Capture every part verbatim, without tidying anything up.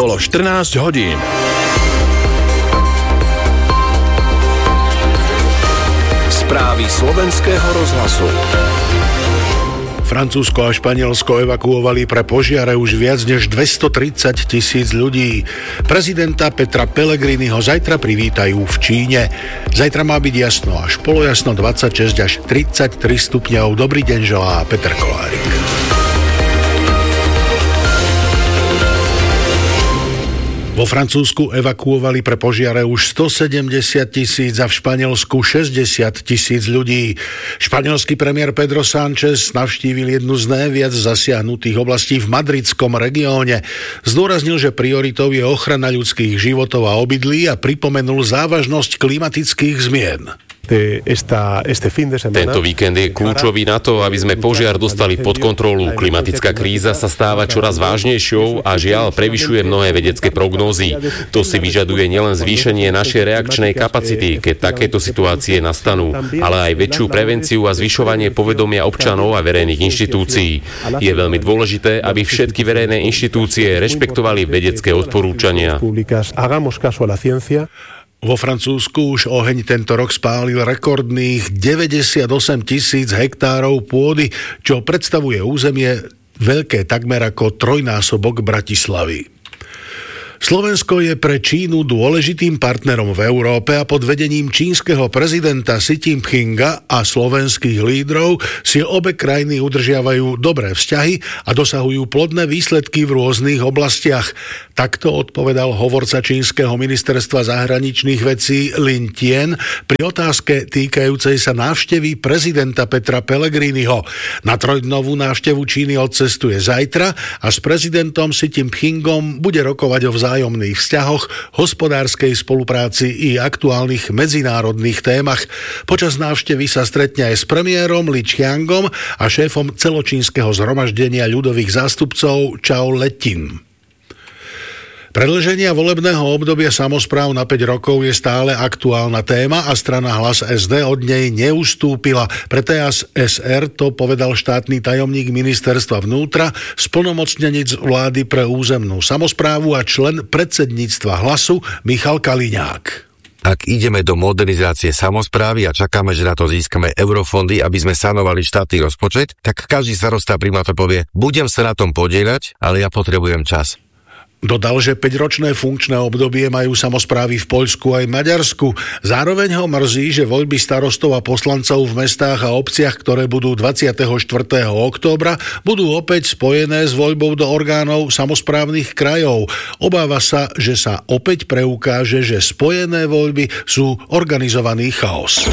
Bolo štrnásť hodín. Správy slovenského rozhlasu. Francúzsko a Španielsko evakuovali pre požiare už viac než dvestotridsať tisíc ľudí. Prezidenta Petra Pellegriniho zajtra privítajú v Číne. Zajtra má byť jasno až polojasno, dvadsaťšesť až tridsaťtri stupňov. Dobrý deň želá Peter Kolárik. Vo Francúzsku evakuovali pre požiare už stosedemdesiat tisíc a v Španielsku šesťdesiat tisíc ľudí. Španielský premiér Pedro Sánchez navštívil jednu z najviac zasiahnutých oblastí v madridskom regióne. Zdôraznil, že prioritou je ochrana ľudských životov a obydlí a pripomenul závažnosť klimatických zmien. Tento víkend je kľúčový na to, aby sme požiar dostali pod kontrolu. Klimatická kríza sa stáva čoraz vážnejšou a žiaľ prevyšuje mnohé vedecké prognózy. To si vyžaduje nielen zvýšenie našej reakčnej kapacity, keď takéto situácie nastanú, ale aj väčšiu prevenciu a zvyšovanie povedomia občanov a verejných inštitúcií. Je veľmi dôležité, aby všetky verejné inštitúcie rešpektovali vedecké odporúčania. Vo Francúzsku už oheň tento rok spálil rekordných deväťdesiatosem tisíc hektárov pôdy, čo predstavuje územie veľké takmer ako trojnásobok Bratislavy. Slovensko je pre Čínu dôležitým partnerom v Európe a pod vedením čínskeho prezidenta Xi Jinpinga a slovenských lídrov si obe krajiny udržiavajú dobré vzťahy a dosahujú plodné výsledky v rôznych oblastiach. Takto odpovedal hovorca čínskeho ministerstva zahraničných vecí Lin Tian pri otázke týkajúcej sa návštevy prezidenta Petra Pellegriniho. Na trojdňovú návštevu Číny odcestuje zajtra a s prezidentom Xi Jinpingom bude rokovať o vzájomných vzájomných vzťahoch, hospodárskej spolupráci i aktuálnych medzinárodných témach. Počas návštevy sa stretne aj s premiérom Li Qiangom a šéfom celočínskeho zhromaždenia ľudových zástupcov Chao Letin. Predĺženia volebného obdobia samospráv na päť rokov je stále aktuálna téma a strana Hlas es dé od nej neustúpila. Pre té á es er to povedal štátny tajomník ministerstva vnútra, splnomocnenec vlády pre územnú samosprávu a člen predsedníctva Hlasu Michal Kaliňák. Ak ideme do modernizácie samosprávy a čakáme, že na to získame eurofondy, aby sme sanovali štátny rozpočet, tak každý starosta primátor povie, budem sa na tom podieľať, ale ja potrebujem čas. Dodal, že päťročné funkčné obdobie majú samosprávy v Poľsku aj Maďarsku. Zároveň ho mrzí, že voľby starostov a poslancov v mestách a obciach, ktoré budú dvadsiateho štvrtého októbra, budú opäť spojené s voľbou do orgánov samosprávnych krajov. Obáva sa, že sa opäť preukáže, že spojené voľby sú organizovaný chaos.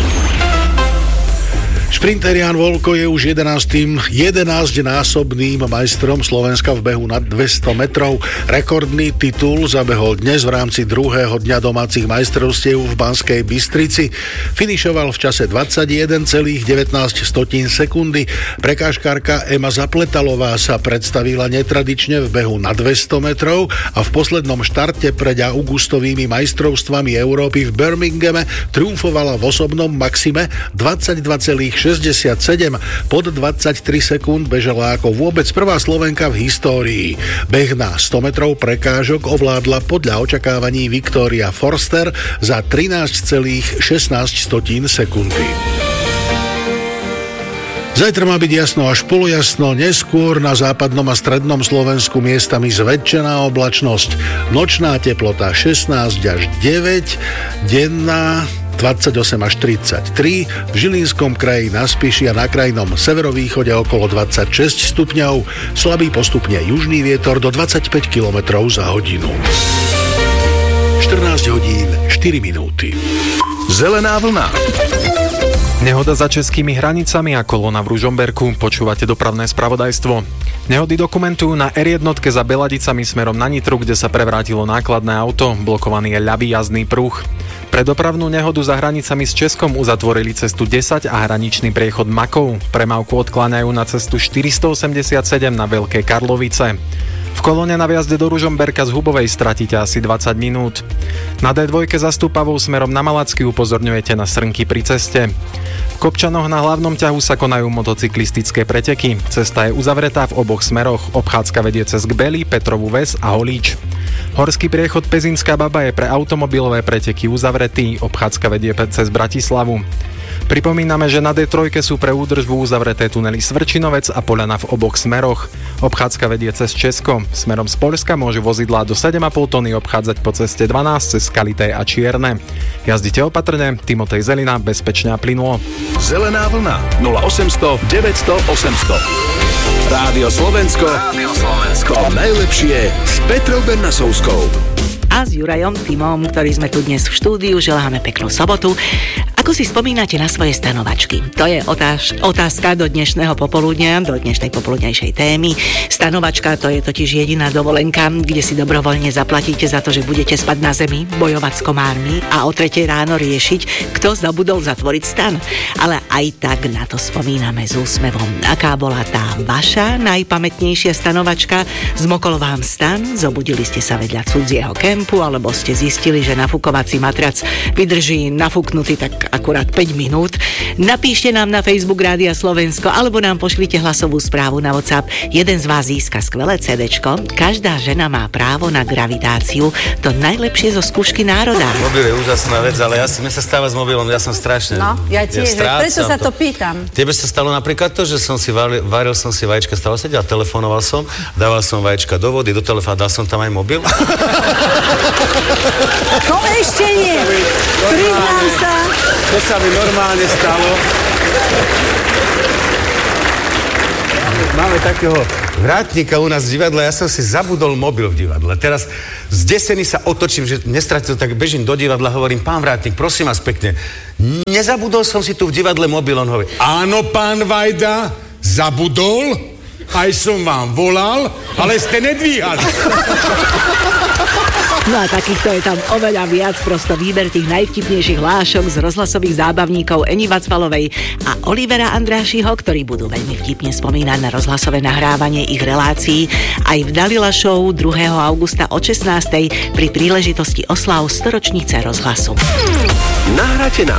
Šprinter Ján Volko je už jedenásnym, jedenásťnásobným majstrom Slovenska v behu nad dvesto metrov. Rekordný titul zabehol dnes v rámci druhého dňa domácich majstrovstiev v Banskej Bystrici. Finišoval v čase dvadsaťjeden celá devätnásť sekundy. Prekážkárka Ema Zapletalová sa predstavila netradične v behu na dvesto metrov a v poslednom štarte pred augustovými majstrovstvami Európy v Birminghame triumfovala v osobnom maxime dvadsaťdva celá šesťdesiatsedem. Pod dvadsaťtri sekúnd bežala ako vôbec prvá Slovenka v histórii. Beh na sto metrov prekážok ovládla podľa očakávaní Viktória Forster za trinásť celá šestnásť sekundy. Zajtra má byť jasno až polojasno, neskôr na západnom a strednom Slovensku miestami zväčšená oblačnosť. Nočná teplota šestnásť až deväť, denná dvadsaťosem až tridsaťtri, v Žilinskom kraji na Spiši a na krajnom severovýchode okolo dvadsaťšesť stupňov, slabý postupne južný vietor do dvadsaťpäť kilometrov za hodinu. štrnásť hodín štyri minúty. Zelená vlna. Nehoda za českými hranicami a kolóna v Ružomberku. Počúvate dopravné spravodajstvo. Nehody dokumentujú na er jedna za Beladicami smerom na Nitru, kde sa prevrátilo nákladné auto. Blokovaný je ľavý jazdný pruh. Pre dopravnú nehodu za hranicami s Českom uzatvorili cestu desať a hraničný priechod Makov. Premávku odkláňajú na cestu štyristoosemdesiatsedem na Veľké Karlovice. V kolóne na viazde do Ružomberka z Hubovej stratíte asi dvadsať minút. Na dé dva za Stupavou smerom na Malacky upozorňujete na srnky pri ceste. V Kopčanoch na hlavnom ťahu sa konajú motocyklistické preteky. Cesta je uzavretá v oboch smeroch. Obchádzka vedie cez Kbely, Petrovú Ves a Holíč. Horský priechod Pezinská Baba je pre automobilové preteky uzavretý, obchádzka vedie cez Bratislavu. Pripomíname, že na dé tri sú pre údržbu uzavreté tunely Svrčinovec a Poľana v oboch smeroch. Obchádzka vedie cez Česko. Smerom z Poľska môžu vozidlá do sedem a pol tony obchádzať po ceste dvanásť cez Skalité a Čierne. Jazdite opatrne, Timotej Zelina, bezpečne a plynulo. Zelená vlna nula osemsto deväťsto osemsto. Rádio Slovensko. Rádio Slovensko. To najlepšie s Petrou Bernasovskou. A s Jurajom Timom, ktorí sme tu dnes v štúdiu, želáme peknú sobotu. Ako si spomínate na svoje stanovačky? To je otáž, otázka do dnešného popoludnia, do dnešnej popoludnejšej témy. Stanovačka to je totiž jediná dovolenka, kde si dobrovoľne zaplatíte za to, že budete spať na zemi, bojovať s komármi a o tretej ráno riešiť, kto zabudol zatvoriť stan. Ale aj tak na to spomíname s úsmevom. Aká bola tá vaša najpamätnejšia stanovačka? Zmokol vám stan? Zobudili ste sa vedľa cudzieho kempu? Alebo ste zistili, že nafukovací matrac vydrží nafúknutý tak akurát päť minút? Napíšte nám na Facebook Rádia Slovensko alebo nám pošlite hlasovú správu na WhatsApp. Jeden z vás získa skvelé cédečko. Každá žena má právo na gravitáciu. To najlepšie zo skúšky národa. Mobil je úžasná vec, ale ja si, mne sa stáva s mobilom, ja som strašne... No, ja tiež, ja preto sa to pýtam. Tebe sa stalo napríklad to, že som si varil, varil som si vajíčka, stalo sa, ja telefonoval som, dával som vajíčka do vody, do telefóna, dal som tam aj mobil. To ešte nie. Priznám sa. To sa mi normálne stalo. Máme takého vrátnika u nás v divadle, ja som si zabudol mobil v divadle. Teraz zdesený sa otočím, že nestratil, tak bežím do divadla, hovorím, pán vrátnik, prosím vás pekne, nezabudol som si tu v divadle mobil, on hovorí, áno, pán Vajda, zabudol, aj som vám volal, ale ste nedvíhali. No a takýchto je tam oveľa viac, prosto výber tých najvtipnejších hlášok z rozhlasových zábavníkov Eni Vacvalovej a Olivera Andrášiho, ktorí budú veľmi vtipne spomínať na rozhlasové nahrávanie ich relácií aj v Dalila Show druhého augusta o šestnástej pri príležitosti oslav storočnice rozhlasu. Nahráte nám